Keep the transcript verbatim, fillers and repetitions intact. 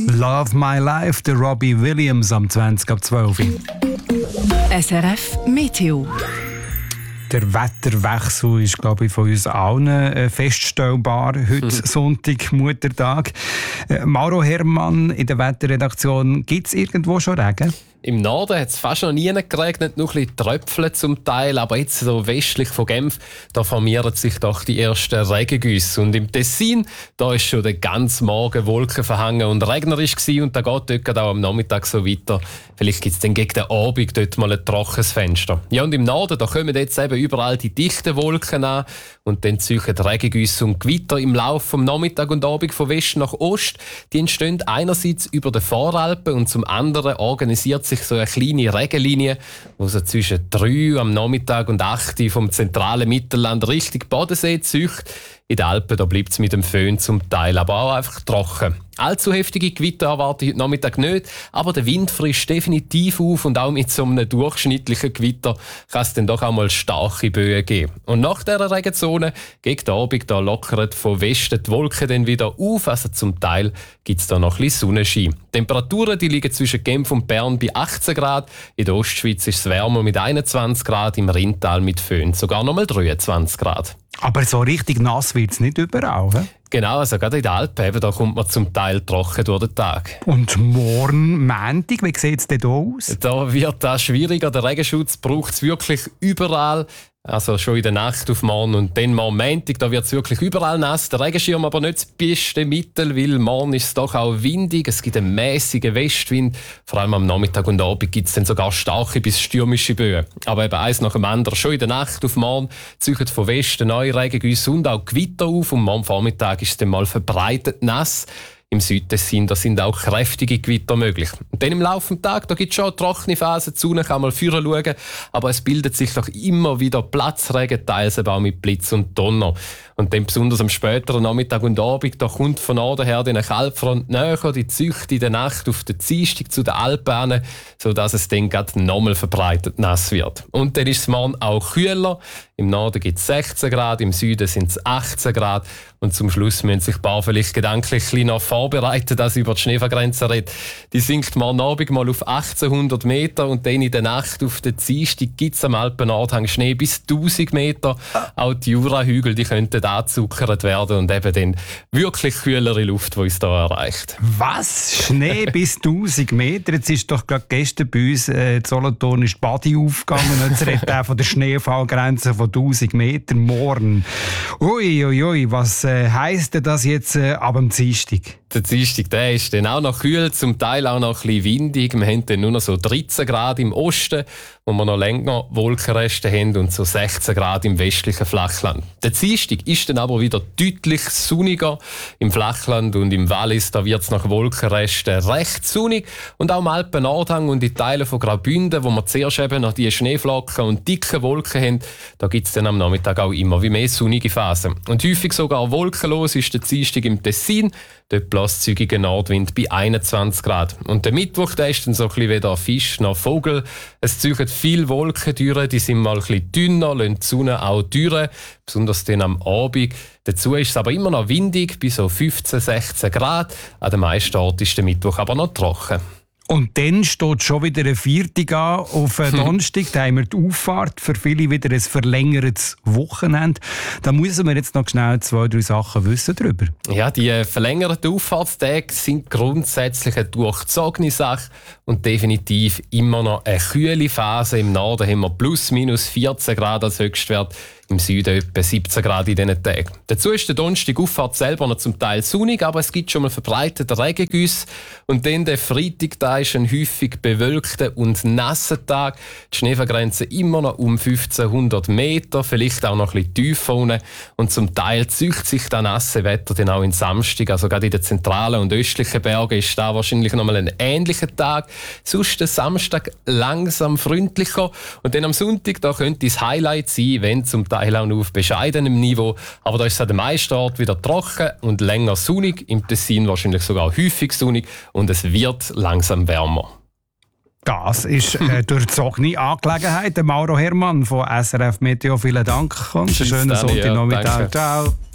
Love My Life, der Robbie Williams am zwanzig ab zwölf. S R F Meteo. Der Wetterwechsel ist, glaube ich, von uns allen äh, feststellbar. Heute mhm. Sonntag, Muttertag. Äh, Mauro Herrmann in der Wetterredaktion. Gibt es irgendwo schon Regen? Im Norden hat es fast noch nie geregnet, nur ein bisschen Tröpfchen zum Teil. Aber jetzt so westlich von Genf, da formieren sich doch die ersten Regengüsse. Und im Tessin, da ist schon den ganzen Morgen Wolken verhangen und regnerisch gewesen. Und da geht dort auch am Nachmittag so weiter. Vielleicht gibt es dann gegen den Abend dort mal ein trockenes Fenster. Ja, und im Norden, da kommen jetzt eben überall die dichten Wolken an. Und dann ziehen Regengüsse und Gewitter im Laufe vom Nachmittag und Abend von West nach Ost. Die entstehen einerseits über den Voralpen und zum anderen organisiert sich so eine kleine Regenlinie, die so zwischen drei am Nachmittag und acht vom zentralen Mittelland Richtung Bodensee zieht. In den Alpen da bleibt es mit dem Föhn zum Teil aber auch einfach trocken. Allzu heftige Gewitter erwarte ich heute Nachmittag nicht, aber der Wind frischt definitiv auf und auch mit so einem durchschnittlichen Gewitter kann es dann doch auch mal starke Böen geben. Und nach dieser Regenzone, gegen den Abend, da lockert von Westen die Wolken dann wieder auf, also zum Teil gibt es da noch ein bisschen Sonnenschein. Die Temperaturen die liegen zwischen Genf und Bern bei achtzehn Grad, in der Ostschweiz ist es wärmer mit einundzwanzig Grad, im Rheintal mit Föhn sogar noch mal dreiundzwanzig Grad. Aber so richtig nass wird es nicht überall, he? Genau, also gerade in den Alpen, eben, da kommt man zum Teil trocken durch den Tag. Und morgen, Montag, wie sieht es denn da aus? Da wird das schwieriger. Der Regenschutz braucht es wirklich überall. Also schon in der Nacht auf morgen und dann mal am Montag, da wird es wirklich überall nass. Der Regenschirm aber nicht das beste Mittel, weil morgen ist es doch auch windig. Es gibt einen mäßigen Westwind. Vor allem am Nachmittag und Abend gibt es dann sogar starke bis stürmische Böen. Aber eben eins nach dem anderen. Schon in der Nacht auf morgen ziehen von Westen neue Regengüsse und auch Gewitter auf. Und morgen Vormittag ist es dann mal verbreitet nass. Im Südtessin da sind auch kräftige Gewitter möglich. Und dann im Laufe des Tages, da gibt es schon trockene Phasen, die Sonne kann mal führen schauen, aber es bildet sich doch immer wieder Platzregen, teils auch mit Blitz und Donner. Und dann besonders am späteren Nachmittag und Abend, da kommt von Norden her eine Kaltfront näher, die zieht in der Nacht auf den Dienstag zu den Alpen, sodass es dann gerade nochmal verbreitet nass wird. Und dann ist es morgen auch kühler. Im Norden gibt es sechzehn Grad, im Süden sind es achtzehn Grad. Und zum Schluss müssen sich ein paar vielleicht gedanklich ein noch vorbereiten, dass sie über die Schneefallgrenze reden. Die sinkt morgen Abend mal auf achtzehnhundert Meter und dann in der Nacht auf der Dienstag gibt es am Alpennordhang Schnee bis tausend Meter. Auch die Jurahügel, die könnten angezuckert werden und eben dann wirklich kühlere Luft, die uns hier erreicht. Was? Schnee bis tausend Meter? Jetzt ist doch gerade gestern bei uns äh, in Solothurn ist die Badi aufgegangen und jetzt redet er von der Schneefallgrenze von tausend Meter morgen. Ui, ui, ui, was äh, heisst denn das jetzt äh, ab dem Dienstag? Der Dienstag, der ist dann auch noch kühl, zum Teil auch noch ein bisschen windig. Wir haben dann nur noch so dreizehn Grad im Osten, wo wir noch länger Wolkenreste haben, und so sechzehn Grad im westlichen Flachland. Der Dienstag ist dann aber wieder deutlich sonniger. Im Flachland und im Wallis, da wird es nach Wolkenresten recht sonnig. Und auch im Alpen-Nordhang und in Teilen von Graubünden, wo wir zuerst eben noch die Schneeflocken und dicke Wolken haben, da gibt es dann am Nachmittag auch immer wie mehr sonnige Phasen. Und häufig sogar wolkenlos ist der Dienstag im Tessin. Dort bläst zügiger Nordwind bei einundzwanzig Grad. Und der Mittwoch, der ist dann so ein bisschen weder Fisch noch Vogel. Es ziehen viele Wolken durch, die sind mal ein bisschen dünner, lassen die Sonne auch durch, besonders dann am Abend. Dazu ist es aber immer noch windig, bei so fünfzehn, sechzehn Grad. An den meisten Orten ist der Mittwoch aber noch trocken. Und dann steht schon wieder ein Viertag an auf den Donnerstag. Da haben wir die Auffahrt, für viele wieder ein verlängertes Wochenende. Da müssen wir jetzt noch schnell zwei, drei Sachen wissen darüber. Ja, die verlängerten Auffahrtstage sind grundsätzlich eine durchzogene Sache und definitiv immer noch eine kühle Phase. Im Norden haben wir plus minus vierzehn Grad als Höchstwert. Im Süden etwa siebzehn Grad in diesen Tagen. Dazu ist der Donnerstag Auffahrt selber noch zum Teil sonnig, aber es gibt schon mal verbreitete Regengüsse. Und dann der Freitag, da ist ein häufig bewölkter und nasser Tag. Die Schneefallgrenze immer noch um fünfzehnhundert Meter, vielleicht auch noch ein bisschen tiefer unten. Und zum Teil zieht sich das nasse Wetter dann auch in Samstag. Also gerade in den zentralen und östlichen Bergen ist da wahrscheinlich noch mal ein ähnlicher Tag. Sonst der Samstag langsam freundlicher. Und dann am Sonntag, da könnte das Highlight sein, wenn zum Teil auch nur auf bescheidenem Niveau. Aber da ist es an den meisten Orten wieder trocken und länger sonnig. Im Tessin wahrscheinlich sogar häufig sonnig. Und es wird langsam wärmer. Das ist eine durchzogene Angelegenheit. Der Mauro Herrmann von S R F Meteo. Vielen Dank und einen schönen Sonntagnachmittag. Ciao.